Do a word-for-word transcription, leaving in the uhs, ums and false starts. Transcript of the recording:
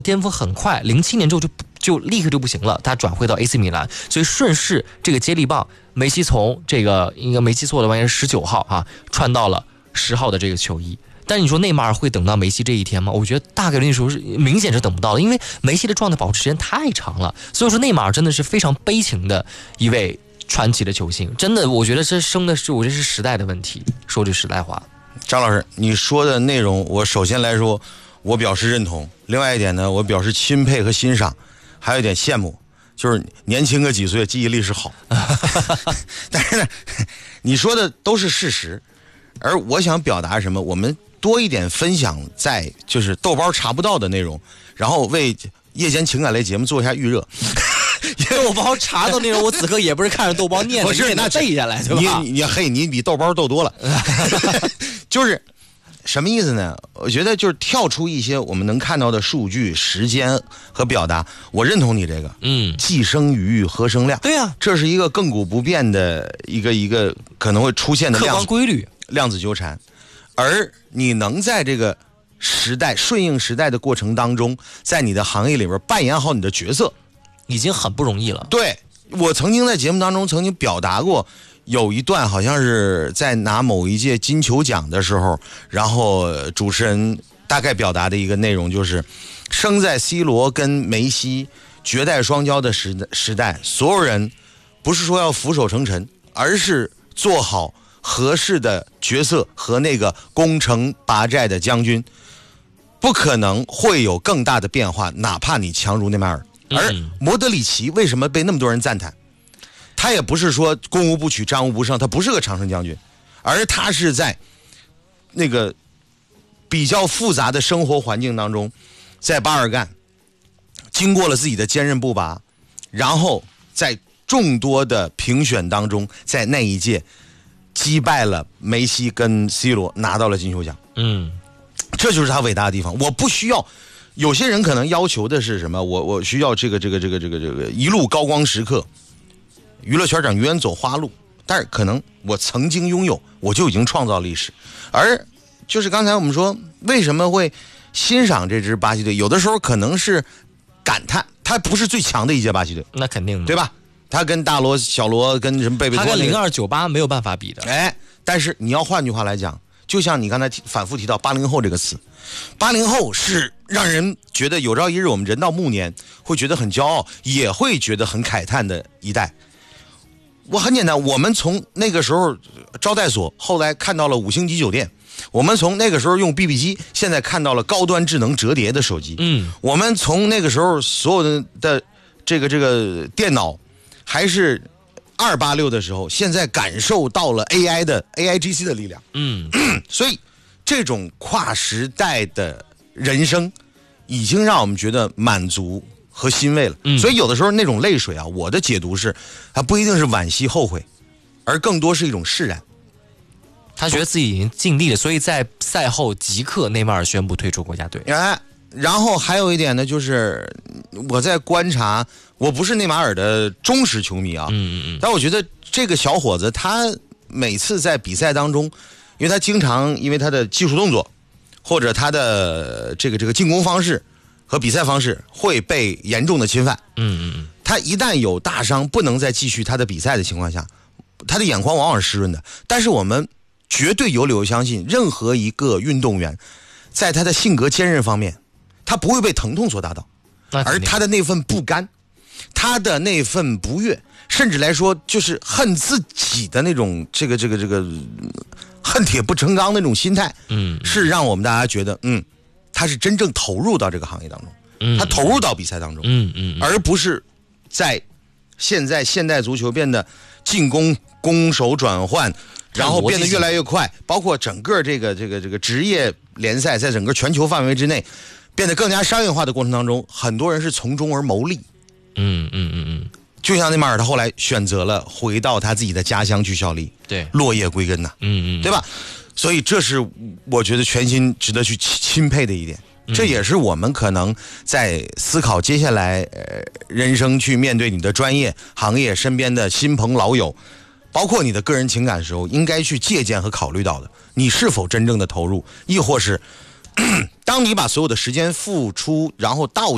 巅峰很快，零七年之后就就立刻就不行了，他转会到 A C 米兰，所以顺势这个接力棒，梅西从这个应该没记错的话，应该是十九号啊穿到了十号的这个球衣。但是你说内马尔会等到梅西这一天吗？我觉得大概率那时候是明显是等不到的，因为梅西的状态保持时间太长了。所以说内马尔真的是非常悲情的一位传奇的球星，真的，我觉得这生的是我这是时代的问题。说句实在话， 张老师，你说的内容，我首先来说，我表示认同。另外一点呢，我表示钦佩和欣赏，还有一点羡慕，就是年轻个几岁，记忆力是好。但是呢，你说的都是事实，而我想表达什么？我们多一点分享在就是豆包查不到的内容，然后为夜间情感类节目做一下预热。 豆包查到内容，我此刻也不是看着豆包念的， 不是那背下来对吧？ 你你嘿，你比豆包逗多了。就是什么意思呢？我觉得就是跳出一些我们能看到的数据、时间和表达，我认同你这个。嗯，既生瑜何生亮？ 对呀、啊， 这是一个亘古不变的一个一个可能会出现的客观规律， 量子纠缠。而你能在这个时代顺应时代的过程当中，在你的行业里边扮演好你的角色， 已经很不容易了。 对，我曾经在节目当中曾经表达过，有一段好像是在拿某一届金球奖的时候，然后主持人大概表达的一个内容就是，生在 C 罗跟梅西绝代双骄的时时代，所有人不是说要俯首称臣，而是做好合适的角色和那个攻城拔寨的将军，不可能会有更大的变化，哪怕你强如内马尔。而莫德里奇为什么被那么多人赞叹？他也不是说攻无不取战无不胜，他不是个常胜将军，而他是在那个比较复杂的生活环境当中，在巴尔干经过了自己的坚韧不拔，然后在众多的评选当中，在那一届击败了梅西跟 C 罗，拿到了金球奖。嗯，这就是他伟大的地方。我不需要，有些人可能要求的是什么？我我需要这个这个这个这个这个一路高光时刻，娱乐圈讲永远走花路，但是可能我曾经拥有，我就已经创造历史。而就是刚才我们说，为什么会欣赏这支巴西队？有的时候可能是感叹，他不是最强的一届巴西队， 那肯定的， 对吧？他跟大罗、小罗跟什么贝贝多， 他跟零二九八没有办法比的。 哎，但是你要换句话来讲，就像你刚才反复提到八零后这个词，八零后是让人觉得有朝一日我们人到暮年会觉得很骄傲，也会觉得很慨叹的一代。我很简单，我们从那个时候招待所，后来看到了五星级酒店，我们从那个时候用 B B 机，现在看到了高端智能折叠的手机。嗯，我们从那个时候所有的的这个这个电脑还是二八六的时候，现在感受到了 A I 的 A I G C 的力量。嗯，所以这种跨时代的人生已经让我们觉得满足和欣慰了。嗯，所以有的时候那种泪水啊，我的解读是，它不一定是惋惜后悔，而更多是一种释然。 他觉得自己已经尽力了，所以在赛后即刻内马尔宣布退出国家队。 哎，然后还有一点呢，就是我在观察，我不是内马尔的忠实球迷啊，嗯嗯嗯，但我觉得这个小伙子他每次在比赛当中，因为他经常因为他的技术动作或者他的这个这个进攻方式和比赛方式会被严重的侵犯。嗯嗯，他一旦有大伤不能再继续他的比赛的情况下，他的眼眶往往是湿润的。但是我们绝对有理由相信，任何一个运动员在他的性格坚韧方面，他不会被疼痛所打倒，而他的那份不甘，他的那份不悦，甚至来说就是恨自己的那种这个这个这个恨铁不成钢的那种心态，嗯，是让我们大家觉得，嗯，他是真正投入到这个行业当中，嗯，他投入到比赛当中，嗯嗯，而不是在现在现代足球变得进攻攻守转换，然后变得越来越快，包括整个这个这个这个职业联赛在整个全球范围之内变得更加商业化的过程当中，很多人是从中而谋利。嗯嗯嗯嗯，就像内马尔他后来选择了回到他自己的家乡去效力，对，落叶归根呐，嗯嗯，对吧？所以这是我觉得全新值得去钦佩的一点。这也是我们可能在思考接下来呃人生去面对你的专业行业身边的亲朋老友，包括你的个人情感的时候，应该去借鉴和考虑到的，你是否真正的投入，亦或是当你把所有的时间付出，然后到